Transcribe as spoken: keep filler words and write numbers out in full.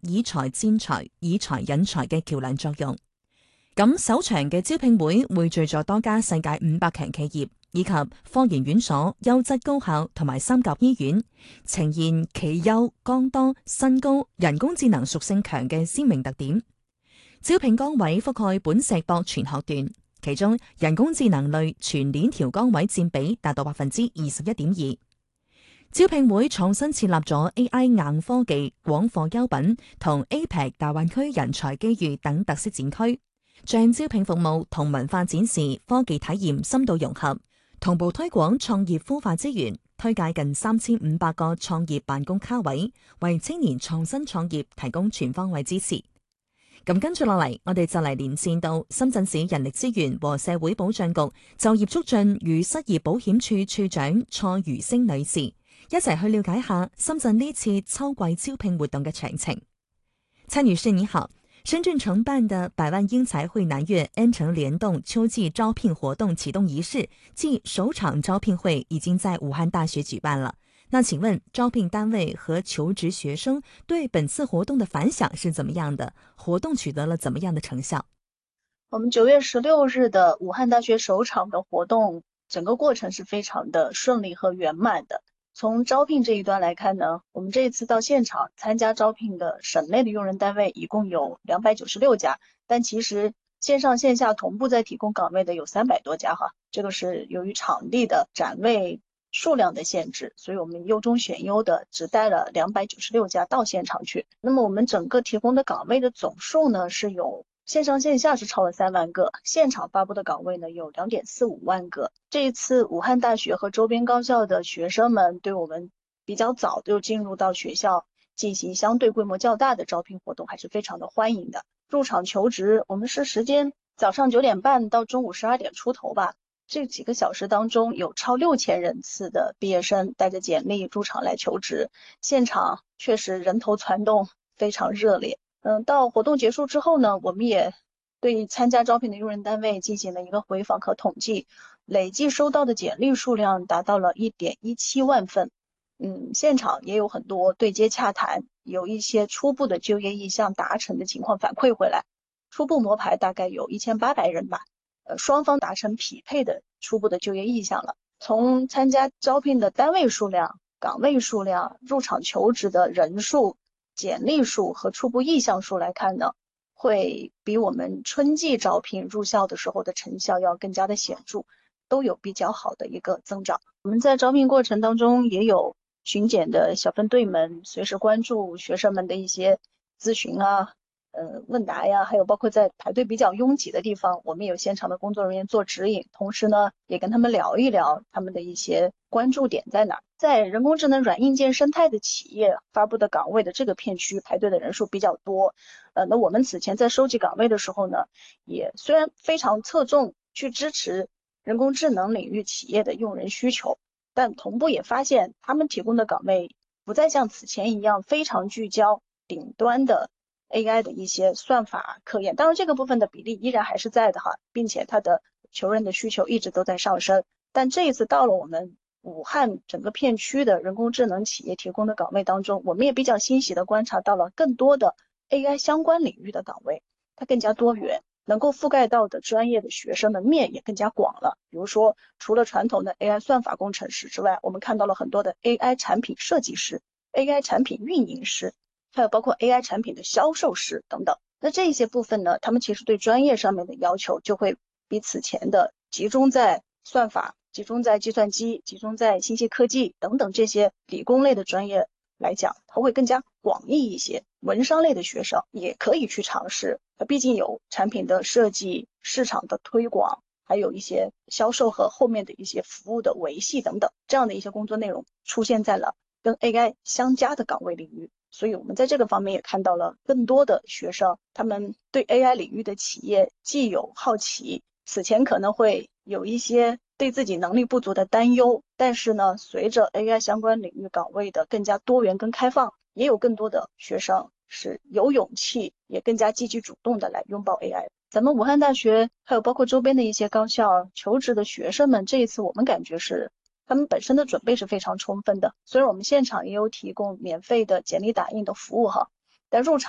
以才戰才、以才引才嘅橋樑作用。咁首場嘅招聘會匯聚咗多家世界五百強企業以及科研院所、優質高校同埋三甲醫院，呈現企優、剛多、薪高、人工智能屬性強嘅鮮明特點。招聘崗位覆蓋本碩博全學段，其中人工智能類全鏈條崗位佔比達到百分之二十一點二。招聘會創新設立咗 A I 硬科技廣貨優品同 A P E C 大灣區人才機遇等特色展區，將招聘服務同文化展示、科技體驗深度融合，同步推廣創業孵化資源，推介近三千五百個創業辦公卡位，為青年創新創業提供全方位支持。咁跟住落嚟，我哋就嚟連線到深圳市人力資源和社會保障局就業促進與失業保險處處長蔡如星女士，一齊去了解下深圳呢次秋季招聘活動嘅詳情。蔡女士你好，深圳承辦的百萬英才匯南粵 N 城聯動秋季招聘活動啟動儀式暨首場招聘會已經在武漢大學舉辦了。那請問招聘單位和求職學生對本次活動的反響是怎麼樣的？活動取得了怎麼樣的成效？ 我們九月十六日的武漢大學首場的活動，整個過程是非常的順利和圓滿的。從招聘這一端來看呢，我們這一次到現場參加招聘的省內的用人單位一共有兩百九十六家，但其實線上線下同步在提供崗位的有三百多家哈。這個是由於場地的展位數量的限制，所以我們優中選優的只帶了兩百九十六家到現場去。那麼我們整個提供的崗位的總數呢，是有線上線下是超了三萬個，現場發布的崗位呢有兩點四五萬個。這一次武漢大學和周邊高校的學生們對我們比較早就進入到學校進行相對規模較大的招聘活動，還是非常的歡迎的。入場求職，我們是時間早上九點半到中午十二點出頭吧。這幾個小時當中，有超六千人次的畢業生帶着簡歷入場來求職，現場確實人頭攒動，非常熱烈。嗯，到活動結束之後呢，我們也對參加招聘的用人單位進行了一個回訪和統計，累計收到的簡歷數量達到了一點一七萬份。嗯，現場也有很多對接洽談，有一些初步的就業意向達成的情況反饋回來，初步摸排大概有一千八百人吧。呃，雙方達成匹配的初步的就業意向了。從參加招聘的單位數量、崗位數量、入場求職的人數、簡歷數和初步意向數來看呢，會比我們春季招聘入校的時候的成效要更加的顯著，都有比較好的一個增長。我們在招聘過程當中也有巡檢的小分隊們隨時關注學生們的一些諮詢啊、呃，問答呀，還有包括在排隊比較擁擠的地方，我們有現場的工作人員做指引，同時呢，也跟他們聊一聊他們的一些關注點在哪。在人工智能軟硬件生態的企業發布的崗位的這個片區，排隊的人數比較多。呃，那我們此前在收集崗位的時候呢，也雖然非常側重去支持人工智能領域企業的用人需求，但同步也發現他們提供的崗位不再像此前一樣非常聚焦頂端的A I 的一些算法科研，當然這個部分的比例依然還是在的哈，並且它的求人的需求一直都在上升。但這一次到了我們武漢整個片區的人工智能企業提供的崗位當中，我們也比較欣喜地觀察到了更多的 A I 相關領域的崗位，它更加多元，能夠覆蓋到的專業的學生的面也更加廣了。比如說，除了傳統的 A I 算法工程師之外，我們看到了很多的 A I 產品設計師、A I 產品運營師，還有包括 A I 產品的銷售師等等。那這一些部分呢，他們其實對專業上面的要求就會比此前的集中在算法、集中在計算機、集中在信息科技等等這些理工類的專業來講，它會更加廣義一些。文商類的學生也可以去嘗試，它畢竟有產品的設計、市場的推廣，還有一些銷售和後面的一些服務的維繫等等，這樣的一些工作內容出現在了跟 A I 相加的崗位領域。所以我們在這個方面也看到了更多的學生，他們對 A I 領域的企業既有好奇，此前可能會有一些對自己能力不足的擔憂，但是呢，隨着 A I 相關領域崗位的更加多元跟開放，也有更多的學生是有勇氣，也更加積極主動的來擁抱 A I。咱們武漢大學還有包括周邊的一些高校求職的學生們，這一次我們感覺是他們本身的準備是非常充分的。雖然我們現場也有提供免費的簡歷打印的服務哈，但入場